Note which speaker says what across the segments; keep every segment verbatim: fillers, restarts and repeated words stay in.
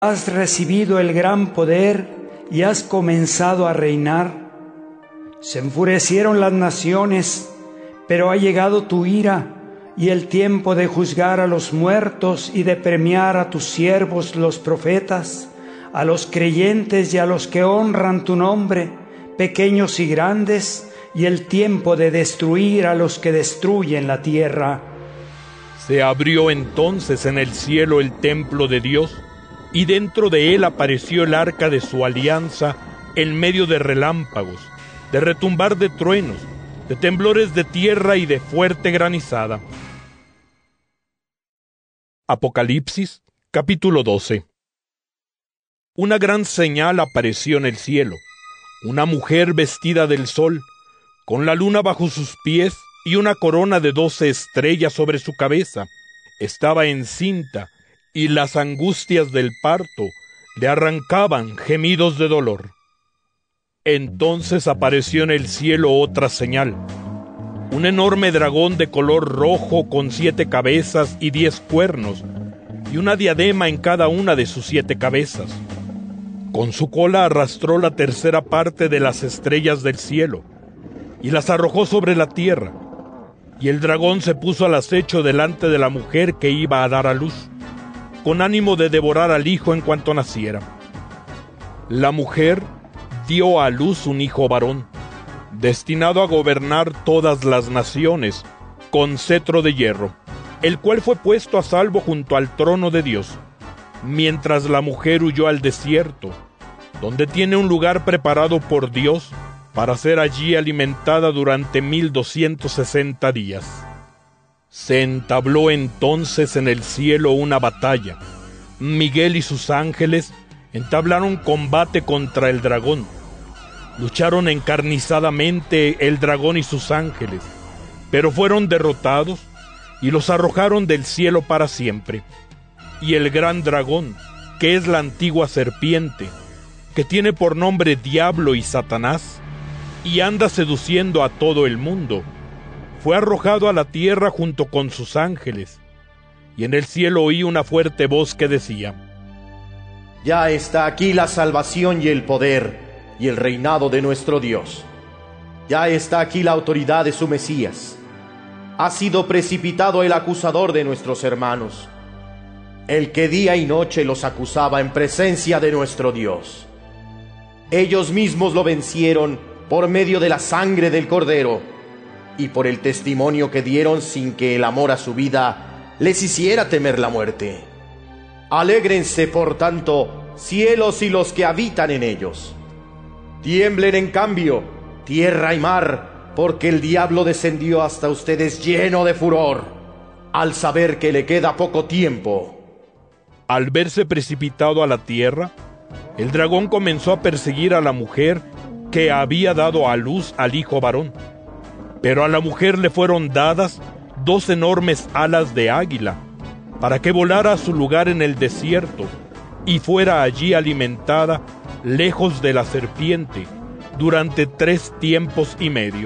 Speaker 1: Has recibido el gran poder y has comenzado a reinar. Se enfurecieron las naciones, pero ha llegado tu ira y el tiempo de juzgar a los muertos y de premiar a tus siervos los profetas, a los creyentes y a los que honran tu nombre, pequeños y grandes, y el tiempo de destruir a los que destruyen la tierra.
Speaker 2: Se abrió entonces en el cielo el templo de Dios, y dentro de él apareció el arca de su alianza en medio de relámpagos, de retumbar de truenos, de temblores de tierra y de fuerte granizada. Apocalipsis, capítulo doce. Una gran señal apareció en el cielo, una mujer vestida del sol, con la luna bajo sus pies y una corona de doce estrellas sobre su cabeza. Estaba encinta, y las angustias del parto le arrancaban gemidos de dolor. Entonces apareció en el cielo otra señal, un enorme dragón de color rojo con siete cabezas y diez cuernos, y una diadema en cada una de sus siete cabezas. Con su cola arrastró la tercera parte de las estrellas del cielo, y las arrojó sobre la tierra, y el dragón se puso al acecho delante de la mujer que iba a dar a luz, con ánimo de devorar al hijo en cuanto naciera. La mujer dio a luz un hijo varón, destinado a gobernar todas las naciones, con cetro de hierro, el cual fue puesto a salvo junto al trono de Dios, mientras la mujer huyó al desierto, donde tiene un lugar preparado por Dios para ser allí alimentada durante mil doscientos sesenta días. Se entabló entonces en el cielo una batalla. Miguel y sus ángeles entablaron combate contra el dragón. Lucharon encarnizadamente el dragón y sus ángeles, pero fueron derrotados y los arrojaron del cielo para siempre. Y el gran dragón, que es la antigua serpiente, que tiene por nombre Diablo y Satanás, y anda seduciendo a todo el mundo, fue arrojado a la tierra junto con sus ángeles, y en el cielo oí una fuerte voz que decía:
Speaker 3: Ya está aquí la salvación y el poder y el reinado de nuestro Dios. Ya está aquí la autoridad de su Mesías. Ha sido precipitado el acusador de nuestros hermanos, el que día y noche los acusaba en presencia de nuestro Dios. Ellos mismos lo vencieron por medio de la sangre del Cordero y por el testimonio que dieron, sin que el amor a su vida les hiciera temer la muerte. Alégrense, por tanto, cielos y los que habitan en ellos. Tiemblen, en cambio, tierra y mar, porque el diablo descendió hasta ustedes lleno de furor, al saber que le queda poco tiempo.
Speaker 2: Al verse precipitado a la tierra, el dragón comenzó a perseguir a la mujer que había dado a luz al hijo varón. Pero a la mujer le fueron dadas dos enormes alas de águila, para que volara a su lugar en el desierto, y fuera allí alimentada, lejos de la serpiente, durante tres tiempos y medio.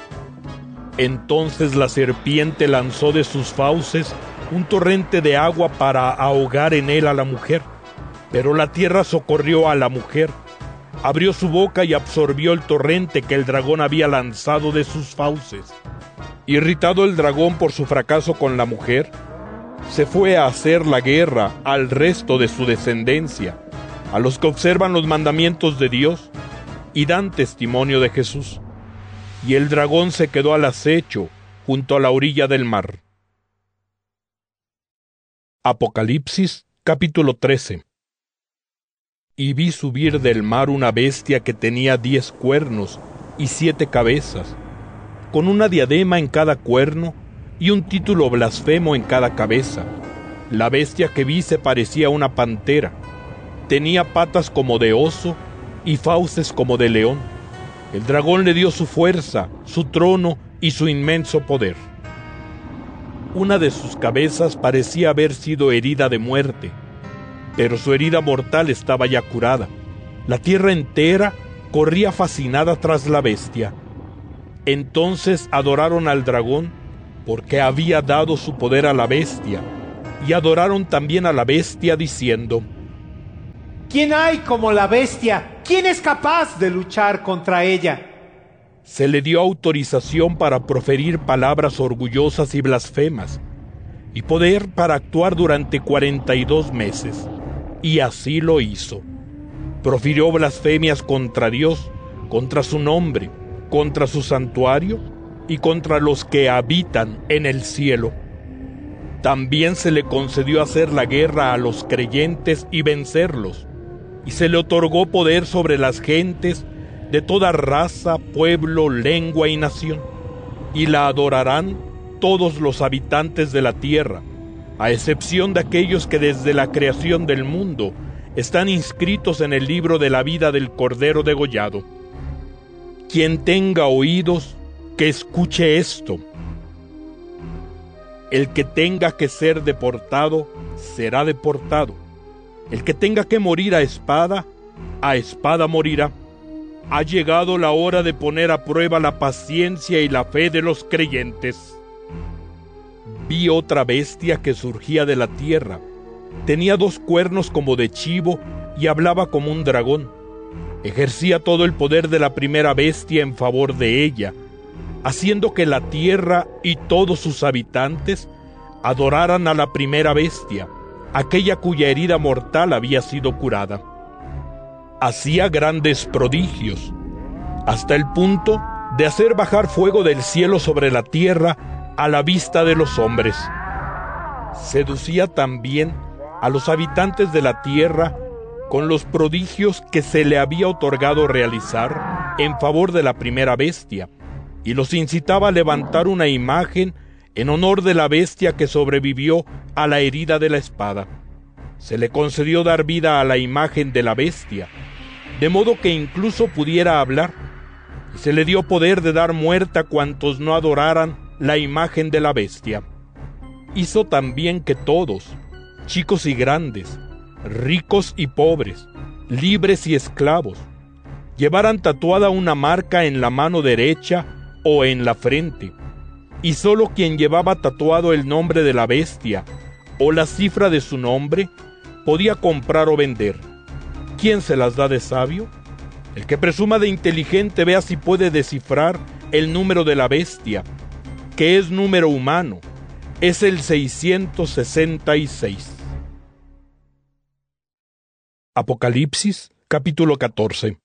Speaker 2: Entonces la serpiente lanzó de sus fauces un torrente de agua para ahogar en él a la mujer, pero la tierra socorrió a la mujer, abrió su boca y absorbió el torrente que el dragón había lanzado de sus fauces. Irritado el dragón por su fracaso con la mujer, se fue a hacer la guerra al resto de su descendencia, a los que observan los mandamientos de Dios y dan testimonio de Jesús. Y el dragón se quedó al acecho junto a la orilla del mar. Apocalipsis, capítulo trece. Y vi subir del mar una bestia que tenía diez cuernos y siete cabezas, con una diadema en cada cuerno y un título blasfemo en cada cabeza. La bestia que vi se parecía a una pantera, tenía patas como de oso y fauces como de león. El dragón le dio su fuerza, su trono y su inmenso poder. Una de sus cabezas parecía haber sido herida de muerte, pero su herida mortal estaba ya curada. La tierra entera corría fascinada tras la bestia. Entonces adoraron al dragón, porque había dado su poder a la bestia, y adoraron también a la bestia, diciendo:
Speaker 4: ¿Quién hay como la bestia? ¿Quién es capaz de luchar contra ella?
Speaker 2: Se le dio autorización para proferir palabras orgullosas y blasfemas, y poder para actuar durante cuarenta y dos meses, y así lo hizo. Profirió blasfemias contra Dios, contra su nombre, contra su santuario y contra los que habitan en el cielo. También se le concedió hacer la guerra a los creyentes y vencerlos, y se le otorgó poder sobre las gentes de toda raza, pueblo, lengua y nación, y la adorarán todos los habitantes de la tierra, a excepción de aquellos que desde la creación del mundo están inscritos en el libro de la vida del Cordero degollado. Quien tenga oídos, que escuche esto. El que tenga que ser deportado, será deportado. El que tenga que morir a espada, a espada morirá. Ha llegado la hora de poner a prueba la paciencia y la fe de los creyentes. Vi otra bestia que surgía de la tierra. Tenía dos cuernos como de chivo y hablaba como un dragón. Ejercía todo el poder de la primera bestia en favor de ella, haciendo que la tierra y todos sus habitantes adoraran a la primera bestia, aquella cuya herida mortal había sido curada. Hacía grandes prodigios, hasta el punto de hacer bajar fuego del cielo sobre la tierra a la vista de los hombres. Seducía también a los habitantes de la tierra con los prodigios que se le había otorgado realizar en favor de la primera bestia, y los incitaba a levantar una imagen en honor de la bestia que sobrevivió a la herida de la espada. Se le concedió dar vida a la imagen de la bestia, de modo que incluso pudiera hablar, y se le dio poder de dar muerte a cuantos no adoraran la imagen de la bestia. Hizo también que todos, chicos y grandes, ricos y pobres, libres y esclavos, llevaran tatuada una marca en la mano derecha o en la frente, y sólo quien llevaba tatuado el nombre de la bestia o la cifra de su nombre podía comprar o vender. ¿Quién se las da de sabio? El que presuma de inteligente vea si puede descifrar el número de la bestia, que es número humano, es el seiscientos sesenta y seis. Apocalipsis, capítulo catorce.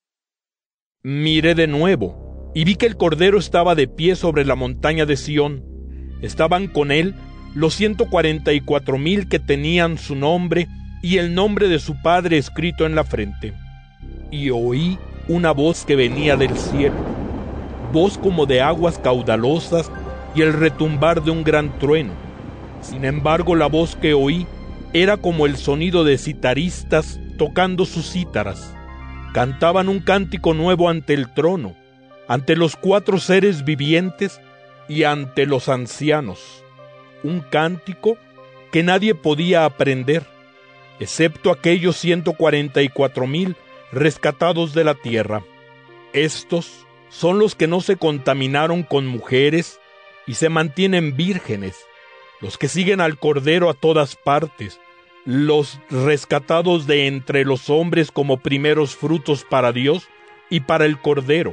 Speaker 2: Miré de nuevo, y vi que el Cordero estaba de pie sobre la montaña de Sión. Estaban con él los ciento cuarenta y cuatro mil que tenían su nombre y el nombre de su Padre escrito en la frente. Y oí una voz que venía del cielo, voz como de aguas caudalosas y el retumbar de un gran trueno. Sin embargo, la voz que oí era como el sonido de citaristas tocando sus cítaras. Cantaban un cántico nuevo ante el trono, ante los cuatro seres vivientes y ante los ancianos. Un cántico que nadie podía aprender, excepto aquellos ciento cuarenta y cuatro mil rescatados de la tierra. Estos son los que no se contaminaron con mujeres y se mantienen vírgenes, los que siguen al Cordero a todas partes, los rescatados de entre los hombres como primeros frutos para Dios y para el Cordero,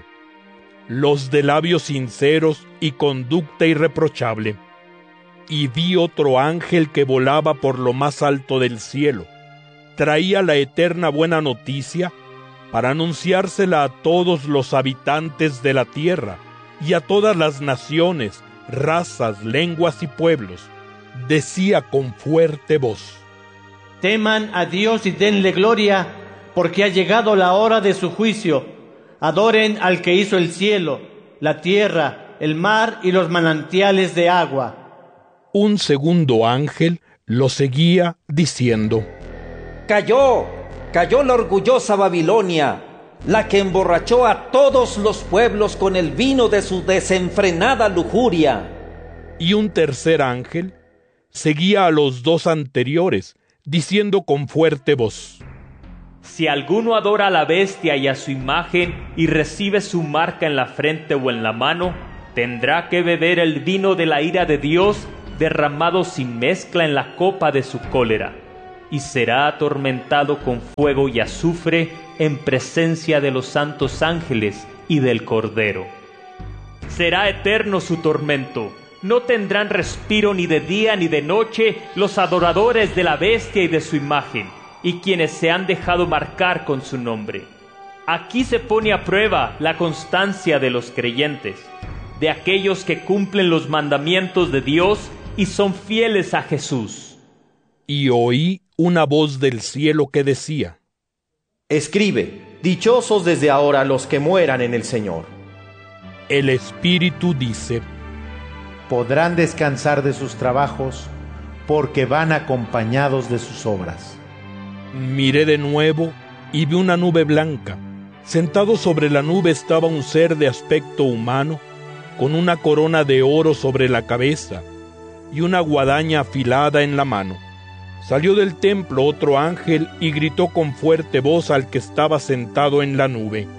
Speaker 2: los de labios sinceros y conducta irreprochable. Y vi otro ángel que volaba por lo más alto del cielo. Traía la eterna buena noticia para anunciársela a todos los habitantes de la tierra y a todas las naciones, razas, lenguas y pueblos. Decía con fuerte voz:
Speaker 4: Teman a Dios y denle gloria, porque ha llegado la hora de su juicio. Adoren al que hizo el cielo, la tierra, el mar y los manantiales de agua.
Speaker 2: Un segundo ángel lo seguía diciendo:
Speaker 5: Cayó, cayó la orgullosa Babilonia, la que emborrachó a todos los pueblos con el vino de su desenfrenada lujuria.
Speaker 2: Y un tercer ángel seguía a los dos anteriores, diciendo con fuerte voz:
Speaker 6: Si alguno adora a la bestia y a su imagen y recibe su marca en la frente o en la mano, tendrá que beber el vino de la ira de Dios derramado sin mezcla en la copa de su cólera. y será atormentado con fuego y azufre en presencia de los santos ángeles y del Cordero. Será eterno su tormento. No tendrán respiro ni de día ni de noche los adoradores de la bestia y de su imagen, y quienes se han dejado marcar con su nombre. Aquí se pone a prueba la constancia de los creyentes, de aquellos que cumplen los mandamientos de Dios y son fieles a Jesús.
Speaker 2: Y oí una voz del cielo que decía:
Speaker 3: Escribe, dichosos desde ahora los que mueran en el Señor.
Speaker 2: El Espíritu dice:
Speaker 7: podrán descansar de sus trabajos, porque van acompañados de sus obras.
Speaker 2: Miré de nuevo y vi una nube blanca. Sentado sobre la nube estaba un ser de aspecto humano, con una corona de oro sobre la cabeza y una guadaña afilada en la mano. Salió del templo otro ángel y gritó con fuerte voz al que estaba sentado en la nube: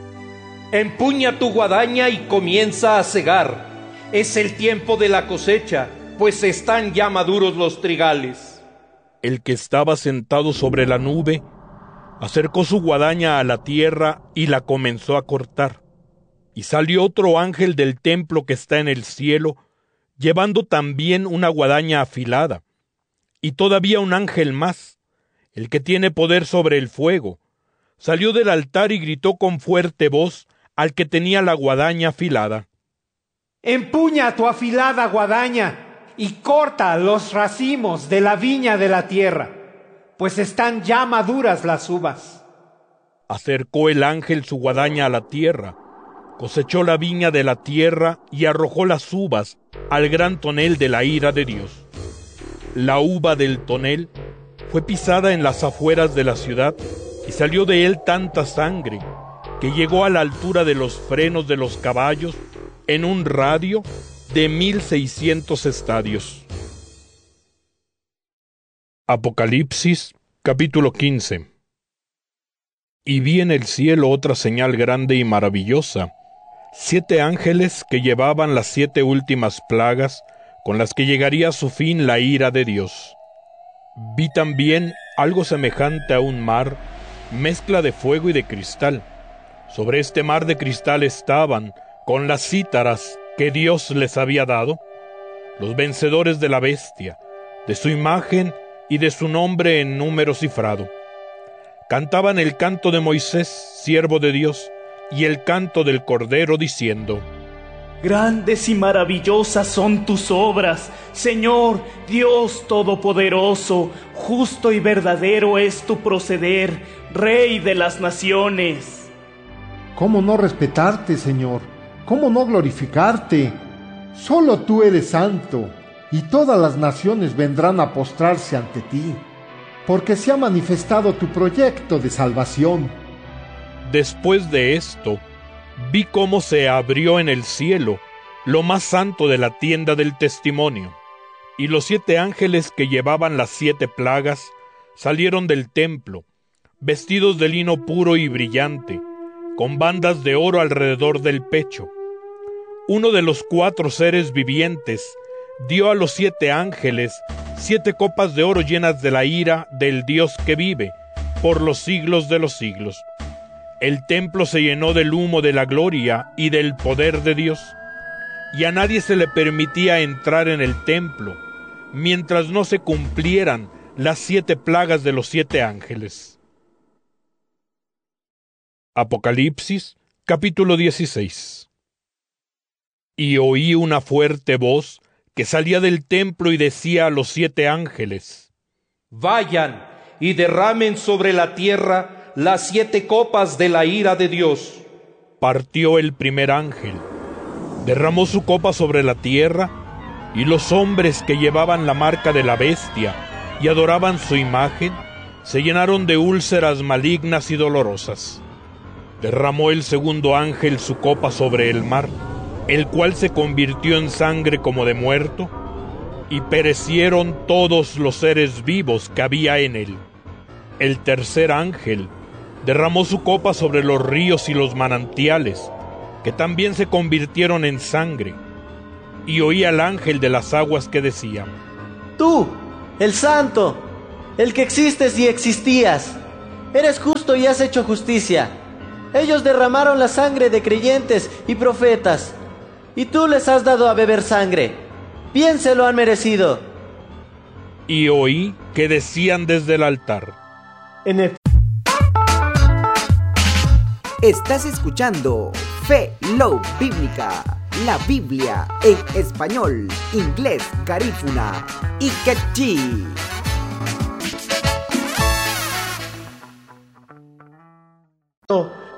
Speaker 5: Empuña tu guadaña y comienza a segar. Es el tiempo de la cosecha, pues están ya maduros los trigales.
Speaker 2: El que estaba sentado sobre la nube acercó su guadaña a la tierra y la comenzó a cortar. Y salió otro ángel del templo que está en el cielo, llevando también una guadaña afilada. Y todavía un ángel más, el que tiene poder sobre el fuego, salió del altar y gritó con fuerte voz al que tenía la guadaña afilada:
Speaker 1: Empuña tu afilada guadaña y corta los racimos de la viña de la tierra, pues están ya maduras las uvas.
Speaker 2: Acercó el ángel su guadaña a la tierra, cosechó la viña de la tierra y arrojó las uvas al gran tonel de la ira de Dios. La uva del tonel fue pisada en las afueras de la ciudad y salió de él tanta sangre que llegó a la altura de los frenos de los caballos en un radio de mil seiscientos estadios. Apocalipsis, capítulo quince. Y vi en el cielo otra señal grande y maravillosa, siete ángeles que llevaban las siete últimas plagas, con las que llegaría a su fin la ira de Dios. Vi también algo semejante a un mar, mezcla de fuego y de cristal. Sobre este mar de cristal estaban, con las cítaras que Dios les había dado, los vencedores de la bestia, de su imagen y de su nombre en número cifrado. Cantaban el canto de Moisés, siervo de Dios, y el canto del Cordero, diciendo:
Speaker 8: Grandes y maravillosas son tus obras, Señor, Dios Todopoderoso. Justo y verdadero es tu proceder, Rey de las naciones.
Speaker 7: ¿Cómo no respetarte, Señor? ¿Cómo no glorificarte? Solo tú eres santo, y todas las naciones vendrán a postrarse ante ti, porque se ha manifestado tu proyecto de salvación.
Speaker 2: Después de esto, vi cómo se abrió en el cielo lo más santo de la tienda del testimonio, y los siete ángeles que llevaban las siete plagas salieron del templo, vestidos de lino puro y brillante, con bandas de oro alrededor del pecho. Uno de los cuatro seres vivientes dio a los siete ángeles siete copas de oro llenas de la ira del Dios que vive por los siglos de los siglos. El templo se llenó del humo de la gloria y del poder de Dios, y a nadie se le permitía entrar en el templo, mientras no se cumplieran las siete plagas de los siete ángeles. Apocalipsis, capítulo dieciséis. Y oí una fuerte voz que salía del templo y decía a los siete ángeles:
Speaker 5: Vayan y derramen sobre la tierra las siete copas de la ira de Dios.
Speaker 2: Partió el primer ángel, derramó su copa sobre la tierra, y los hombres que llevaban la marca de la bestia y adoraban su imagen, se llenaron de úlceras malignas y dolorosas. Derramó el segundo ángel su copa sobre el mar, el cual se convirtió en sangre como de muerto, y perecieron todos los seres vivos que había en él. El tercer ángel derramó su copa sobre los ríos y los manantiales, que también se convirtieron en sangre, y oí al ángel de las aguas que decía:
Speaker 4: Tú, el Santo, el que existes y existías. Eres justo y has hecho justicia. Ellos derramaron la sangre de creyentes y profetas, y tú les has dado a beber sangre. Bien se lo han merecido.
Speaker 2: Y oí que decían desde el altar:
Speaker 4: En el...
Speaker 9: Estás escuchando Fe Love Bíblica, la Biblia en español, inglés, garífuna y quechí.